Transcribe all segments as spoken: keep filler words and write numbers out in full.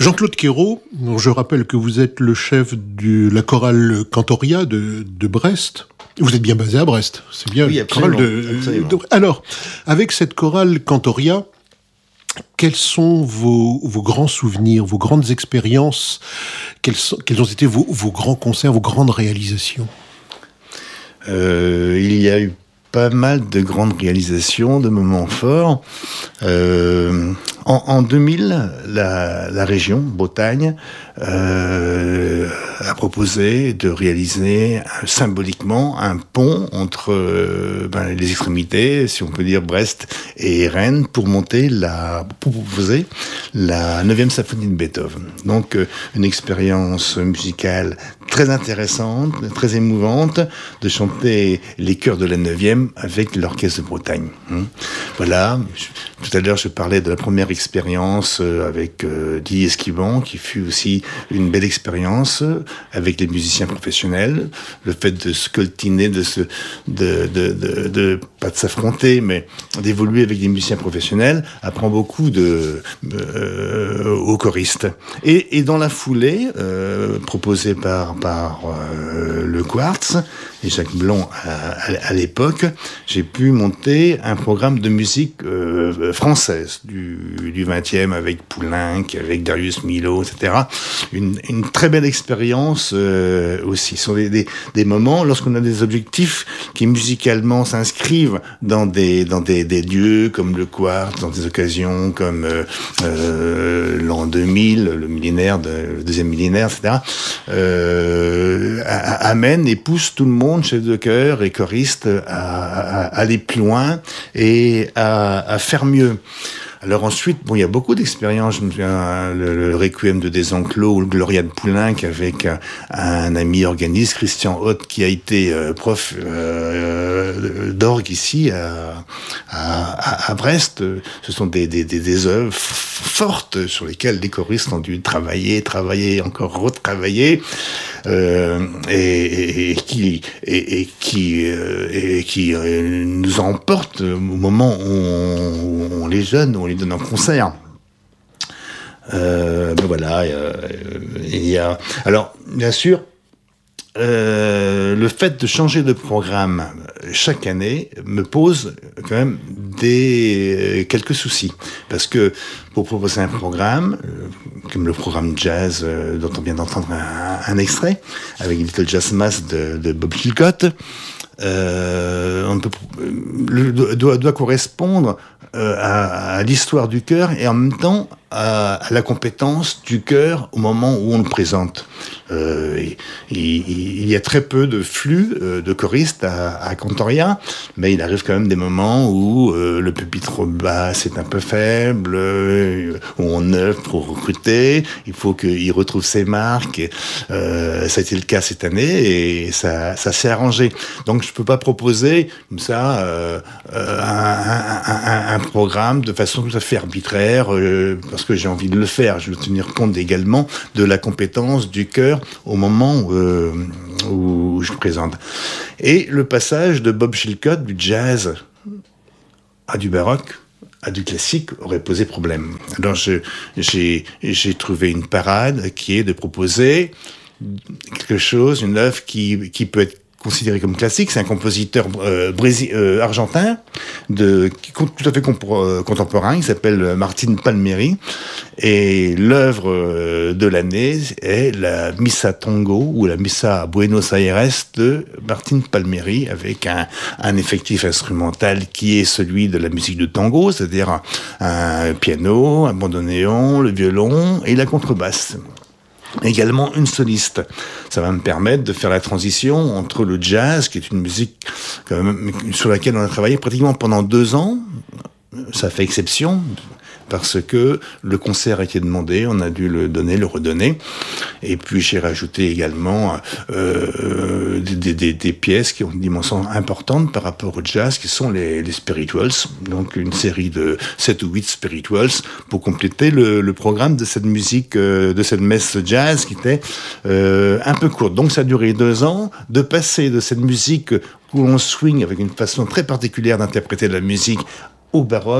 Jean-Claude Queyrault, je rappelle que vous êtes le chef de la chorale Cantoria de, de Brest. Vous êtes bien basé à Brest, c'est bien. Oui, absolument, de, absolument. De, alors, avec cette chorale Cantoria, quels sont vos, vos grands souvenirs, vos grandes expériences, quels, sont, quels ont été vos, vos grands concerts, vos grandes réalisations? euh, Il y a eu pas mal de grandes réalisations, de moments forts. Euh, en, en deux mille, la, la région, Bretagne, euh, a proposé de réaliser euh, symboliquement un pont entre euh, ben, les extrémités, si on peut dire Brest et Rennes, pour monter la, pour proposer la neuvième symphonie de Beethoven. Donc euh, une expérience musicale très intéressante, très émouvante, de chanter les chœurs de la neuvième avec l'orchestre de Bretagne. Hum. Voilà. Je, tout à l'heure, je parlais de la première expérience euh, avec euh, Didier Esquivan, qui fut aussi une belle expérience avec les musiciens professionnels. Le fait de scoltiner, de se, de, de, de, de pas de s'affronter, mais d'évoluer avec des musiciens professionnels, apprend beaucoup de, euh, aux choristes. Et, et dans la foulée, euh, proposée par, par euh, le Quartz et Jacques Blanc à, à, à l'époque, j'ai pu monter un programme de musique euh, française du, du vingtième avec Poulenc, avec Darius Milhaud, et cetera. Une, une très belle expérience euh, aussi. Ce sont des, des, des moments, lorsqu'on a des objectifs qui musicalement s'inscrivent dans des, dans des, des lieux comme le Quartz, dans des occasions comme euh, euh, l'an deux mille, le millénaire, de, le deuxième millénaire, et cetera. Euh, amène et pousse tout le monde, chef de chœur et choriste, à, à, à aller plus loin et à, à faire mieux. Alors ensuite, bon, il y a beaucoup d'expériences. Je me souviens, le, le Requiem de Desenclos ou le Gloria de Poulenc avec un, un ami organiste, Christian Haute, qui a été euh, prof euh, d'orgue ici à, à, à Brest. Ce sont des, des, des, des œuvres fortes sur lesquelles les choristes ont dû travailler, travailler, encore retravailler. Euh, et, et, et qui et, et qui euh, et qui euh, nous emporte au moment où on, où on les jeune, où on les donne en concert. Euh, ben voilà, euh, il y a alors bien sûr. Euh, le fait de changer de programme chaque année me pose quand même des quelques soucis, parce que pour proposer un programme euh, comme le programme jazz euh, dont on vient d'entendre un, un extrait avec Little Jazz Mass de, de Bob Chilcott, euh, on peut, le, doit, doit correspondre euh, à, à l'histoire du chœur et en même temps à, à la compétence du chœur au moment où on le présente. Euh, il, il y a très peu de flux euh, de choristes à, à Cantoria, mais il arrive quand même des moments où euh, le pupitre basse est un peu faible, euh, où on œuvre pour recruter, il faut qu'il retrouve ses marques. Euh, ça a été le cas cette année et ça, ça s'est arrangé. Donc je peux pas proposer comme ça euh, euh, un, un, un, un programme de façon tout à fait arbitraire euh, parce que j'ai envie de le faire. Je veux tenir compte également de la compétence du chœur au moment où, euh, où je présente. Et le passage de Bob Chilcott du jazz à du baroque, à du classique, aurait posé problème. Alors je, j'ai, j'ai trouvé une parade qui est de proposer quelque chose, une œuvre qui, qui peut être considéré comme classique. C'est un compositeur euh, brésil, euh, argentin de, qui, tout à fait comp- euh, contemporain. Il s'appelle Martin Palmieri. Et l'œuvre euh, de l'année est la Missa Tango ou la Missa à Buenos Aires de Martin Palmieri avec un, un effectif instrumental qui est celui de la musique de tango, c'est-à-dire un, un piano, un bandoneon, le violon et la contrebasse. Également une soliste. Ça va me permettre de faire la transition entre le jazz, qui est une musique quand même, sur laquelle on a travaillé pratiquement pendant deux ans. Ça fait exception, parce que le concert a été demandé, on a dû le donner, le redonner. Et puis j'ai rajouté également euh, des, des, des pièces qui ont une dimension importante par rapport au jazz, qui sont les, les spirituals. Donc une série de sept ou huit spirituals pour compléter le, le programme de cette musique, euh, de cette messe jazz qui était euh, un peu courte. Donc ça a duré deux ans, de passer de cette musique où on swing avec une façon très particulière d'interpréter la musique au baroque,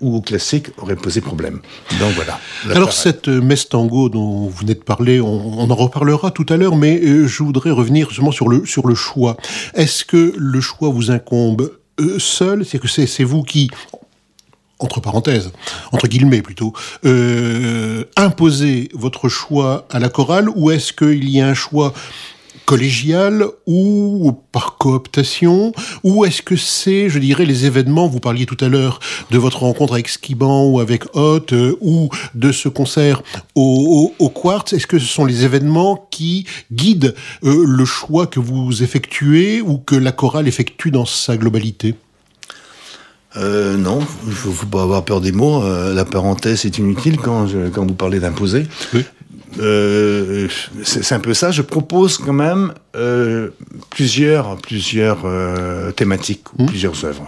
ou au classique aurait posé problème. Donc voilà. Alors parade. Cette messe tango dont vous venez de parler, on, on en reparlera tout à l'heure, mais euh, je voudrais revenir justement sur le, sur le choix. Est-ce que le choix vous incombe euh, seul ? C'est-à-dire que c'est, c'est vous qui, entre parenthèses, entre guillemets plutôt, euh, imposez votre choix à la chorale, ou est-ce qu'il y a un choix collégial ou par cooptation, ou est-ce que c'est, je dirais, les événements, vous parliez tout à l'heure de votre rencontre avec Skiban ou avec Hot, euh, ou de ce concert au, au, au Quartz, est-ce que ce sont les événements qui guident euh, le choix que vous effectuez ou que la chorale effectue dans sa globalité ? Euh, non, il ne faut, faut pas avoir peur des mots. Euh, la parenthèse est inutile quand, je, quand vous parlez d'imposer. Oui. Euh, c'est, c'est un peu ça. Je propose quand même euh, plusieurs, plusieurs euh, thématiques, mmh. plusieurs œuvres.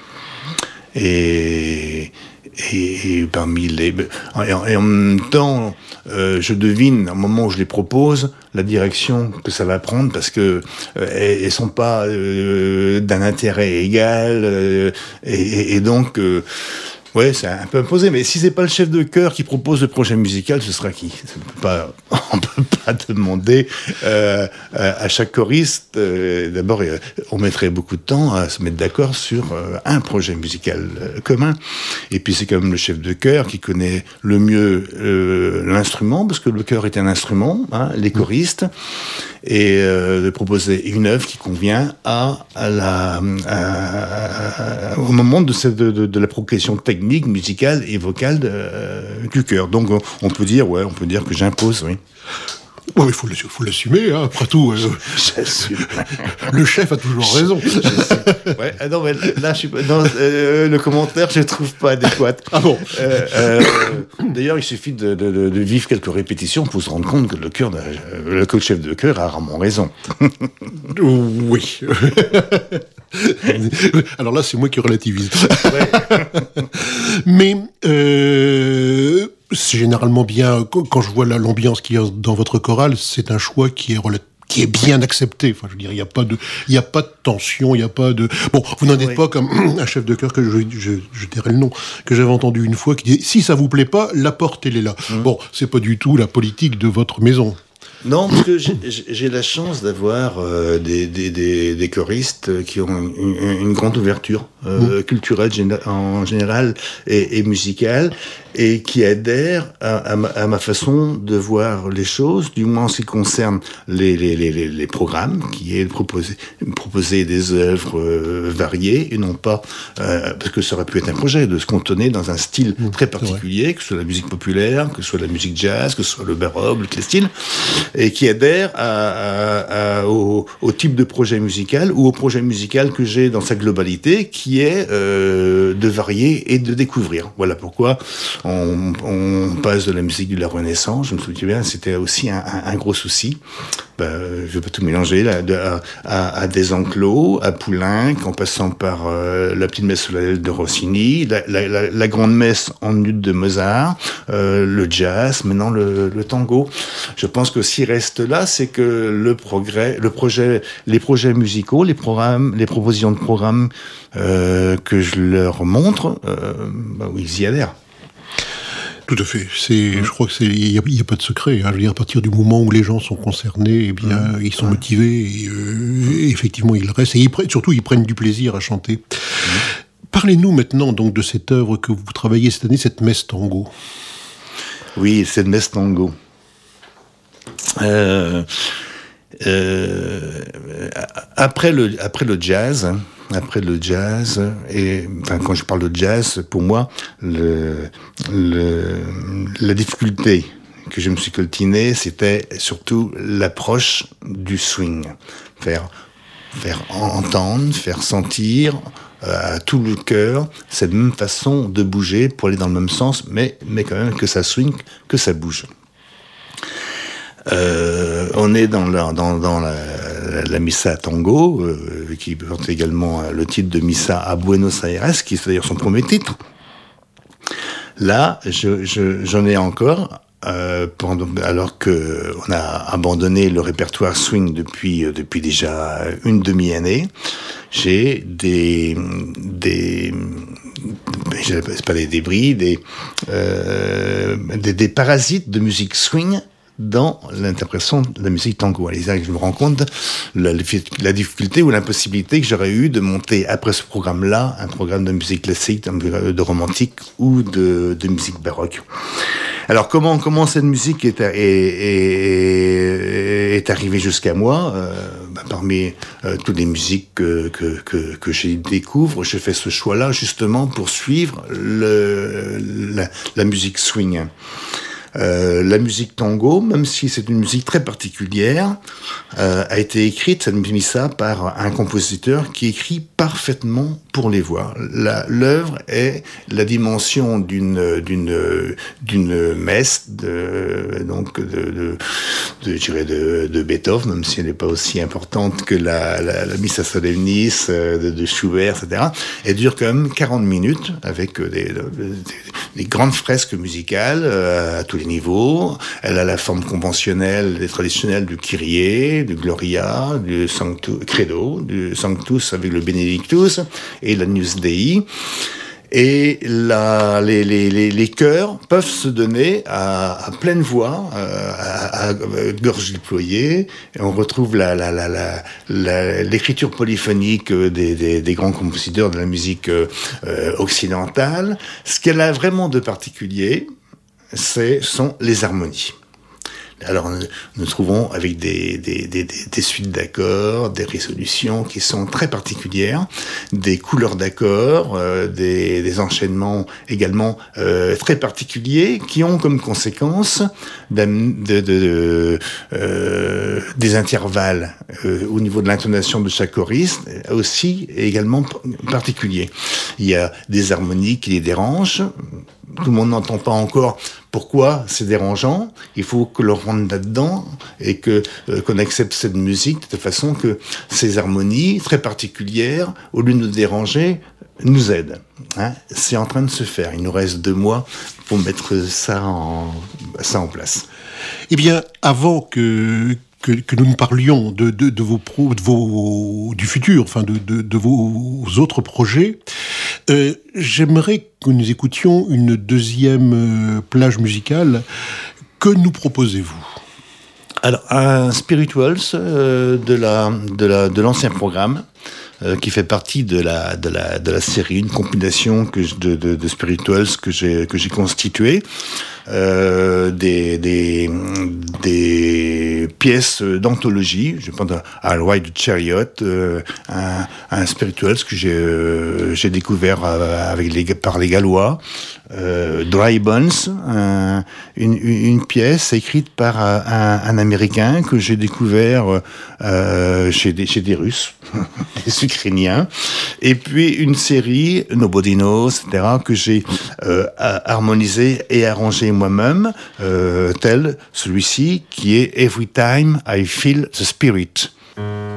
Et, et, et parmi les, et en, et en même temps, euh, je devine au moment où je les propose la direction que ça va prendre, parce que euh, elles, elles sont pas euh, d'un intérêt égal, euh, et, et donc. Euh, Ouais, c'est un peu imposé, mais si c'est pas le chef de chœur qui propose le projet musical, ce sera qui ? Ça ne peut pas, on peut pas demander euh, à chaque choriste. Euh, d'abord, euh, on mettrait beaucoup de temps à se mettre d'accord sur euh, un projet musical euh, commun. Et puis c'est quand même le chef de chœur qui connaît le mieux euh, l'instrument, parce que le chœur est un instrument, hein, les choristes, et euh, de proposer une œuvre qui convient à, à la, à, à, au moment de, cette, de, de la progression technique, musicale et vocale de, euh, du chœur. Donc on, on peut dire, ouais, on peut dire que j'impose, oui. Bon, il faut, faut l'assumer, hein, après tout. Euh, J'assume. Le chef a toujours raison. Ouais, ah non, mais là, je suis pas, dans euh, le commentaire, je ne trouve pas adéquat. Ah bon euh, euh, D'ailleurs, il suffit de, de, de vivre quelques répétitions pour se rendre compte que le, chœur, le chef de chœur a rarement raison. Oui. Alors là, c'est moi qui relativise. Ouais. Mais euh, c'est généralement bien, quand je vois la, l'ambiance qu'il y a dans votre chorale, c'est un choix qui est relativement qui est bien accepté. Enfin, je veux dire, il n'y a pas de, il y a pas de tension, il n'y a pas de. Bon, vous n'en êtes oui. pas comme un chef de chœur que je, je, je dirais le nom que j'avais entendu une fois qui dit si ça vous plaît pas, la porte elle est là. Mmh. Bon, c'est pas du tout la politique de votre maison. Non, parce que j'ai, j'ai la chance d'avoir euh, des, des, des, des choristes qui ont une, une grande ouverture euh, mmh. culturelle en général et, et musicale, et qui adhèrent à, à, ma, à ma façon de voir les choses, du moins en ce qui concerne les, les, les, les programmes, qui est de proposer, proposer des œuvres euh, variées, et non pas, euh, parce que ça aurait pu être un projet, de se cantonner dans un style mmh, très particulier, que ce soit la musique populaire, que ce soit la musique jazz, que ce soit le baroque, le classique, et qui adhèrent à, à, à, au, au type de projet musical, ou au projet musical que j'ai dans sa globalité, qui est euh, de varier et de découvrir. Voilà pourquoi On, on passe de la musique de la Renaissance, je me souviens bien, c'était aussi un, un, un gros souci. Ben, je ne vais pas tout mélanger, là, de, à, à, à des enclos, à Poulenc, en passant par euh, la petite messe solennelle de Rossini, la, la, la, la grande messe en ut de Mozart, euh, le jazz, maintenant le, le tango. Je pense que s'il reste là, c'est que le progrès, le projet, les projets musicaux, les programmes, les propositions de programmes euh, que je leur montre, euh, ben, ils y adhèrent. Tout à fait. C'est, mmh. Je crois que c'est, il n'y a, a pas de secret. Hein. Je veux dire, à partir du moment où les gens sont concernés, eh bien, mmh. ils sont mmh. motivés et, euh, et effectivement, ils restent. Et ils prennent, surtout, ils prennent du plaisir à chanter. Mmh. Parlez-nous maintenant donc de cette œuvre que vous travaillez cette année, cette messe tango. Oui, cette messe tango. Euh, euh, après le après le jazz. Hein, Après le jazz, et enfin, quand je parle de jazz, pour moi, le, le, la difficulté que je me suis coltiné, c'était surtout l'approche du swing. Faire, faire entendre, faire sentir euh, à tout le cœur cette même façon de bouger pour aller dans le même sens, mais, mais quand même que ça swing, que ça bouge. Euh, on est dans la, dans, dans la, la, la Missa Tango, euh, qui porte également le titre de Missa à Buenos Aires, qui est d'ailleurs son premier titre. Là, je, je, j'en ai encore euh, pendant, alors que on a abandonné le répertoire swing depuis euh, depuis déjà une demi-année, j'ai des des c'est pas des débris, des, euh, des des parasites de musique swing dans l'interprétation de la musique tango. Et là, je me rends compte la, la difficulté ou l'impossibilité que j'aurais eu de monter après ce programme-là un programme de musique classique, de romantique ou de, de musique baroque. Alors comment comment cette musique est est, est, est arrivée jusqu'à moi euh, bah, parmi euh, toutes les musiques que que que, que je découvre, je fais ce choix-là justement pour suivre le la, la musique swing. Euh, la musique tango, même si c'est une musique très particulière, euh, a été écrite, ça nous mis ça, par un compositeur qui écrit parfaitement pour les voix. La, l'œuvre est la dimension d'une d'une d'une messe, de, donc de de, de, je dirais de, de Beethoven, même si elle n'est pas aussi importante que la la, la Missa Solemnis de, de Schubert, et cetera. Elle dure quand même quarante minutes avec des, des, des grandes fresques musicales euh, à tous les niveaux. Elle a la forme conventionnelle et traditionnelle du Kyrie, du Gloria, du Sanctus, Credo, du Sanctus avec le Benedictus et l'Agnus Dei. Et la, les, les, les, les chœurs peuvent se donner à, à pleine voix, à, à, à gorge déployée. Et on retrouve la, la, la, la, la, l'écriture polyphonique des, des, des grands compositeurs de la musique euh, occidentale. Ce qu'elle a vraiment de particulier, ce sont les harmonies. Alors, nous, nous trouvons avec des, des, des, des suites d'accords, des résolutions qui sont très particulières, des couleurs d'accords, euh, des, des enchaînements également euh, très particuliers qui ont comme conséquence de, de, de, euh, des intervalles euh, au niveau de l'intonation de chaque choriste, aussi également particuliers. Il y a des harmonies qui les dérangent. Tout le monde n'entend pas encore pourquoi c'est dérangeant. Il faut que l'on rentre là-dedans et que euh, qu'on accepte cette musique de telle façon que ces harmonies très particulières, au lieu de nous déranger, nous aident. Hein, c'est en train de se faire. Il nous reste deux mois pour mettre ça en ça en place. Eh bien, avant que Que, que nous nous parlions de, de, de, vos pro, de vos du futur, enfin de, de, de vos autres projets, euh, j'aimerais que nous écoutions une deuxième euh, plage musicale. Que nous proposez-vous ? Alors, un Spirituals euh, de la de la de l'ancien programme. Euh, qui fait partie de la de la de la série, une compilation que je, de, de de spirituals que j'ai que j'ai constituée, euh, des des des pièces d'anthologie. Je pense à Ride Chariot, euh, un un spirituals que j'ai euh, j'ai découvert avec les par les Gallois. Euh, Dry Bones, un, une, une pièce écrite par un, un Américain que j'ai découvert euh, chez, des, chez des Russes, des Ukrainiens, et puis une série, Nobody Knows, et cetera, que j'ai euh, harmonisé et arrangé moi-même, euh, tel celui-ci qui est Every Time I Feel the Spirit.